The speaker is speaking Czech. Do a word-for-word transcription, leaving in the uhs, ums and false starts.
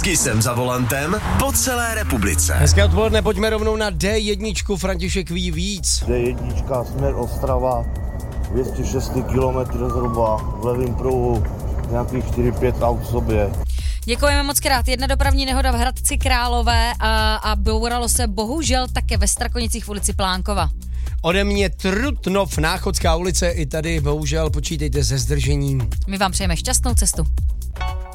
Kisem za volantem po celé republice. Hezké odpoledne, pojďme rovnou na dé jedna. František ví víc. dé jedna, směr Ostrava, dvě stě šest kilometrů zhruba, v levém pruhu, nějakých čtyři pět aut v sobě. Děkujeme moc krát. Jedna dopravní nehoda v Hradci Králové a, a bouralo se bohužel také ve Strakonicích v ulici Plánkova. Ode mě Trutnov, Náchodská ulice, i tady bohužel počítejte se zdržením. My vám přejeme šťastnou cestu.